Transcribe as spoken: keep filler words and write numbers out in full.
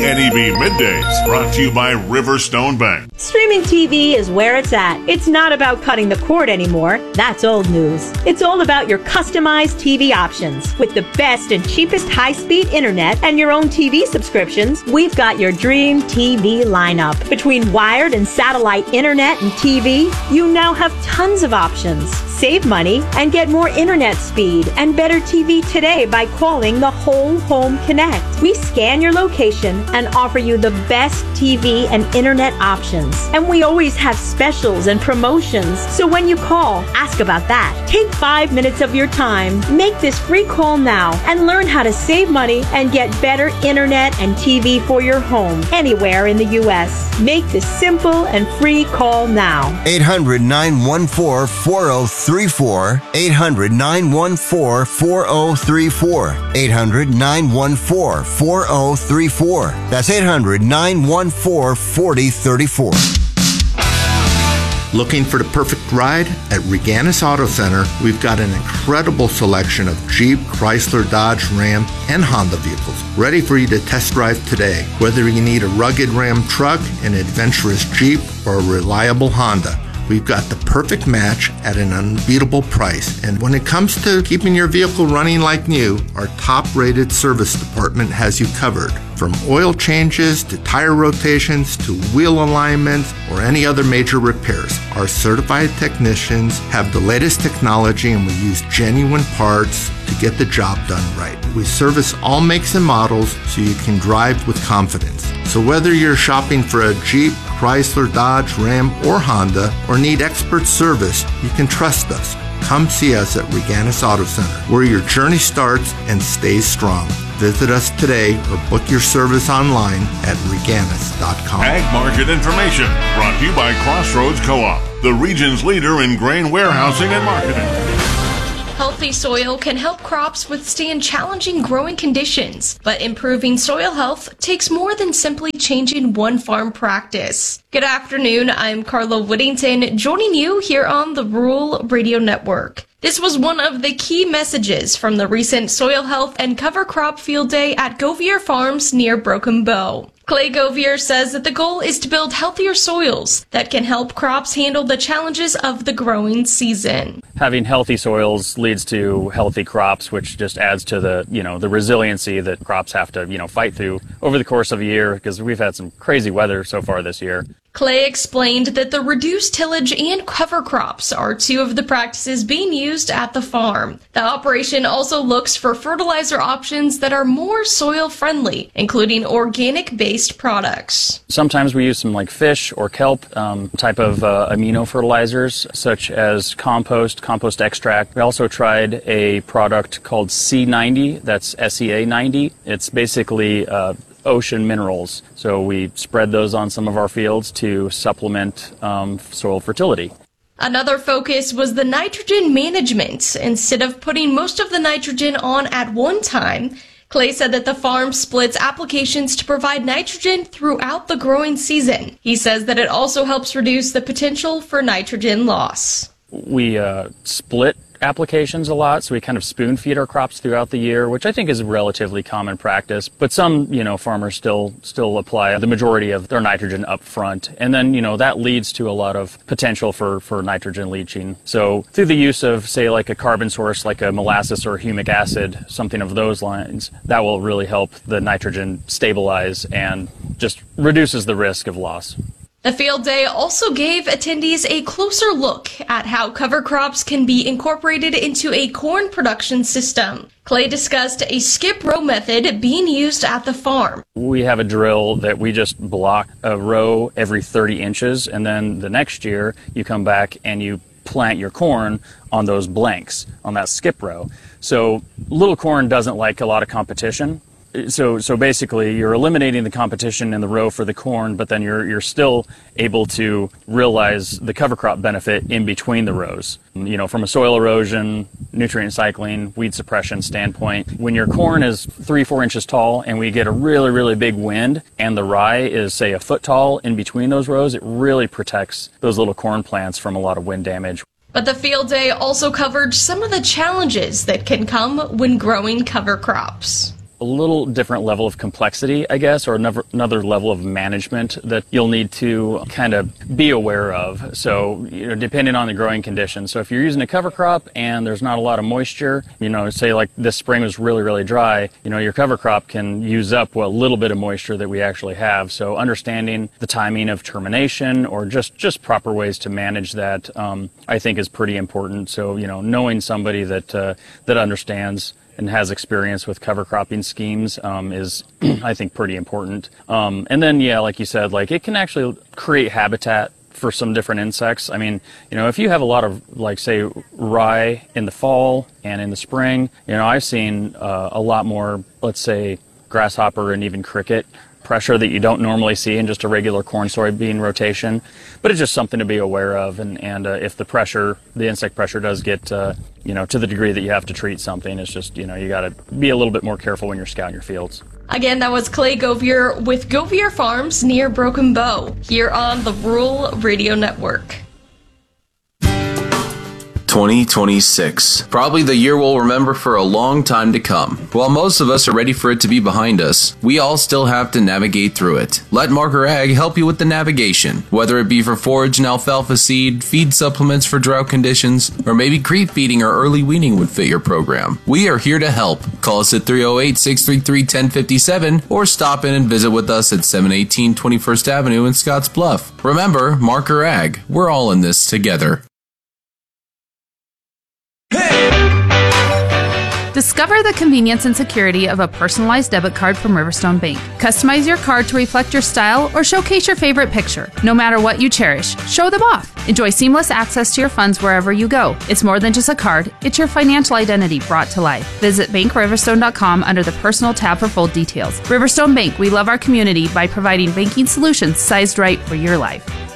N E B Middays, brought to you by Riverstone Bank. Streaming T V is where it's at. It's not about cutting the cord anymore. That's old news. It's all about your customized T V options. With the best and cheapest high-speed internet and your own T V subscriptions, we've got your dream T V lineup. Between wired and satellite internet and T V, you now have tons of options. Save money and get more internet speed and better T V today by calling the Whole Home Connect. We scan your location and offer you the best T V and internet options. And we always have specials and promotions. So when you call, ask about that. Take five minutes of your time. Make this free call now and learn how to save money and get better internet and T V for your home anywhere in the U S. Make this simple and free call now. eight hundred, nine one four, four oh three four. eight hundred, nine one four, four oh three four. eight hundred, nine one four, four oh three four. That's eight hundred, nine one four, four oh three four. Looking for the perfect ride? At Reganis Auto Center, we've got an incredible selection of Jeep, Chrysler, Dodge, Ram, and Honda vehicles ready for you to test drive today. Whether you need a rugged Ram truck, an adventurous Jeep, or a reliable Honda, we've got the perfect match at an unbeatable price. And when it comes to keeping your vehicle running like new, our top-rated service department has you covered. From oil changes to tire rotations to wheel alignments or any other major repairs, our certified technicians have the latest technology and we use genuine parts to get the job done right. We service all makes and models so you can drive with confidence. So whether you're shopping for a Jeep, Chrysler, Dodge, Ram, or Honda, or need expert service, you can trust us. Come see us at Reganis Auto Center, where your journey starts and stays strong. Visit us today or book your service online at reganis dot com. Ag market information brought to you by Crossroads Co-op, the region's leader in grain warehousing and marketing. Healthy soil can help crops withstand challenging growing conditions, but improving soil health takes more than simply changing one farm practice. Good afternoon, I'm Carla Whittington, joining you here on the Rural Radio Network. This was one of the key messages from the recent Soil Health and Cover Crop Field Day at Govier Farms near Broken Bow. Clay Govier says that the goal is to build healthier soils that can help crops handle the challenges of the growing season. Having healthy soils leads to healthy crops, which just adds to the, you know, the resiliency that crops have to, you know, fight through over the course of a year, because we've had some crazy weather so far this year. Clay explained that the reduced tillage and cover crops are two of the practices being used at the farm. The operation also looks for fertilizer options that are more soil friendly, including organic-based products. Sometimes we use some like fish or kelp um, type of uh, amino fertilizers, such as compost, compost extract. We also tried a product called C ninety, that's S E A ninety. It's basically uh, ocean minerals. So we spread those on some of our fields to supplement um, soil fertility. Another focus was the nitrogen management. Instead of putting most of the nitrogen on at one time, Clay said that the farm splits applications to provide nitrogen throughout the growing season. He says that it also helps reduce the potential for nitrogen loss. We uh, split applications a lot, so we kind of spoon feed our crops throughout the year, which I think is a relatively common practice. But some, you know, farmers still still apply the majority of their nitrogen up front, and then, you know, that leads to a lot of potential for for nitrogen leaching. So through the use of, say, like a carbon source, like a molasses or humic acid, something of those lines, that will really help the nitrogen stabilize and just reduces the risk of loss. The field day also gave attendees a closer look at how cover crops can be incorporated into a corn production system. Clay discussed a skip row method being used at the farm. We have a drill that we just block a row every thirty inches, and then the next year you come back and you plant your corn on those blanks, on that skip row. So little corn doesn't like a lot of competition. So so basically, you're eliminating the competition in the row for the corn, but then you're you're still able to realize the cover crop benefit in between the rows. You know, from a soil erosion, nutrient cycling, weed suppression standpoint, when your corn is three, four inches tall and we get a really, really big wind and the rye is, say, a foot tall in between those rows, it really protects those little corn plants from a lot of wind damage. But the field day also covered some of the challenges that can come when growing cover crops. a little different level of complexity, I guess, or another, another level of management that you'll need to kind of be aware of. So, you know, depending on the growing conditions. So if you're using a cover crop and there's not a lot of moisture, you know, say like this spring was really, really dry, you know, your cover crop can use up what little bit of moisture that we actually have. So understanding the timing of termination or just, just proper ways to manage that, um, I think is pretty important. So, you know, knowing somebody that, uh, that understands and has experience with cover cropping schemes um, is, I think, pretty important. Um, and then, yeah, like you said, like it can actually create habitat for some different insects. I mean, you know, if you have a lot of, like, say, rye in the fall and in the spring, you know, I've seen uh, a lot more, let's say, grasshopper and even cricket pressure that you don't normally see in just a regular corn soybean rotation. But it's just something to be aware of. And, and uh, if the pressure, the insect pressure does get, uh, you know, to the degree that you have to treat something, it's just, you know, you got to be a little bit more careful when you're scouting your fields. Again, that was Clay Govier with Govier Farms near Broken Bow here on the Rural Radio Network. twenty twenty-six. Probably the year we'll remember for a long time to come. While most of us are ready for it to be behind us, we all still have to navigate through it. Let Marker Ag help you with the navigation, whether it be for forage and alfalfa seed, feed supplements for drought conditions, or maybe creep feeding or early weaning would fit your program. We are here to help. Call us at three oh eight, six three three, one oh five seven or stop in and visit with us at seven eighteen twenty-first Avenue in Scotts Bluff. Remember, Marker Ag, we're all in this together. Discover the convenience and security of a personalized debit card from Riverstone Bank. Customize your card to reflect your style or showcase your favorite picture. No matter what you cherish, show them off. Enjoy seamless access to your funds wherever you go. It's more than just a card, it's your financial identity brought to life. Visit bank riverstone dot com under the Personal tab for full details. Riverstone Bank, we love our community by providing banking solutions sized right for your life.